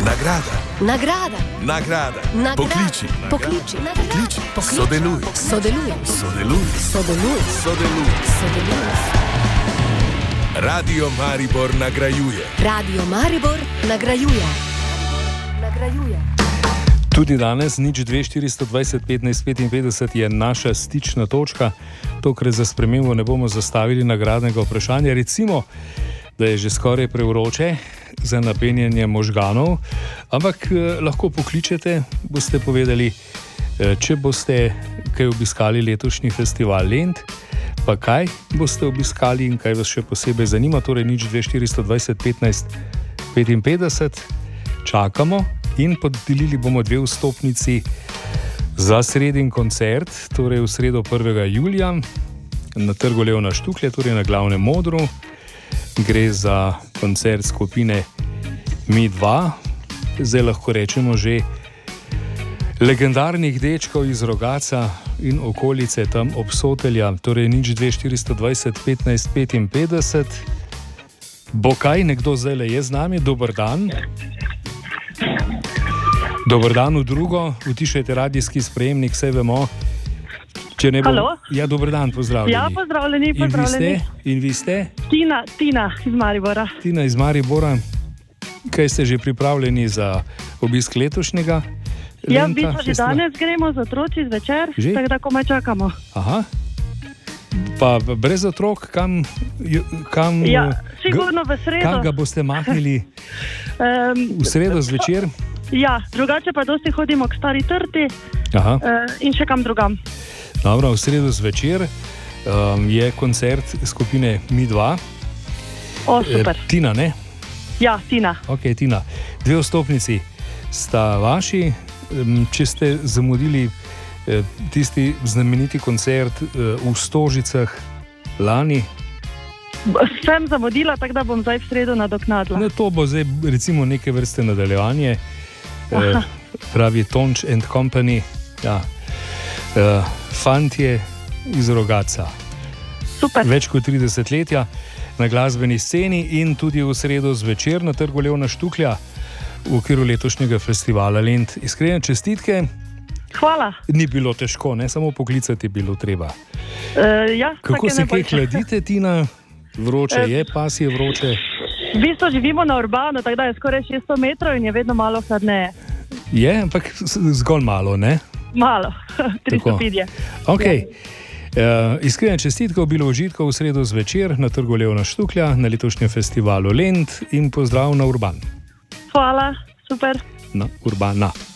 Nagrada. Nagrada. Nagrada. Nagrada. Pokliči. Pokliči. Pokliči. Pokliči. Sodeluj. Sodeluj. Sodeluj. Sodeluj. Sodeluj. Sodeluj. Radio Maribor nagrajuje. Radio Maribor nagrajuje. Nagrajuje. Tudi danes 02 420 15 55 je naša stična točka. Tokrat za spremembo ne bomo zastavili nagradnega vprašanja. Recimo, da je že skoraj prevroče za napenjanje možganov, ampak lahko pokličete, boste povedali, če boste kaj obiskali letošnji festival Lent, pa kaj boste obiskali in kaj vas še posebej zanima. Torej 02 420 15 55 čakamo. In podelili bomo 2 vstopnici za sredin koncert, torej v sredo 1. julija na Trgu Leona Štuklje, torej na Glavnem odru. Gre za koncert skupine Mi2, zdaj lahko rečemo že legendarnih dečkov iz Rogatca in okolice tam Obsotelja, torej 02 420 15 55. Bo kaj, nekdo zdaj je z nami, dober dan. Dober dan v drugo, utišajte radijski sprejemnik, vse vemo. Če ne bo... Halo? Ja, dober dan, pozdravljeni. Ja, pozdravljeni, pozdravljeni. In vi ste? Tina iz Maribora. Tina iz Maribora. Kaj ste že pripravljeni za obisk letošnjega Lenta? Ja, v bistvu že danes gremo z otroci zvečer, tako da komaj čakamo. Aha. Pa brez otrok, kam ja, sigurno v sredo. Kam ga boste mahnili? V sredo zvečer? Ja, drugače pa dosti hodimo k Stari Trti. In še kam drugam. Dobro, v sredo zvečer je koncert skupine Mi2. O, super. Tina, ne? Ja, Tina. Ok, Tina. 2 vstopnici sta vaši. Če ste zamudili tisti znameniti koncert v Stožicah lani? Sem zamudila, tako da bom zdaj v sredo nadoknadila. Ne, to bo zdaj recimo neke vrste nadaljevanje. Pravi Tonč and Company. Ja. Fantje iz Rogatca. Super. Več kot 30 letja na glasbeni sceni in tudi v sredo zvečer na Trgu Leona Štuklja v okviru letošnjega festivala Lent. Iskrene čestitke. Hvala. Ni bilo težko, ne samo poklicati je bilo treba. Ja, kako se kaj hladite, Tina? Vroče je, pas je vroče. V bistvu živimo na Urbanu, tako da je skoraj 600 metrov in je vedno malo hladneje. Je, ampak zgolj malo, ne? Malo, 3 stopinje. Ok. Iskrene čestitke, obilo užitkov v sredo zvečer na Trgu Leona Štuklja na letošnjem festivalu Lent in pozdrav na Urban. Hvala, super. Na Urbana.